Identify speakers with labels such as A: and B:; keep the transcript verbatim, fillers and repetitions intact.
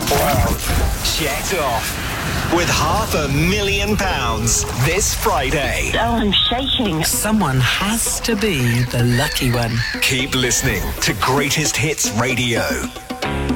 A: Wow. Checked off with half a million pounds this Friday.
B: Oh, I'm shaking.
C: Someone has to be the lucky one.
A: Keep listening to Greatest Hits Radio.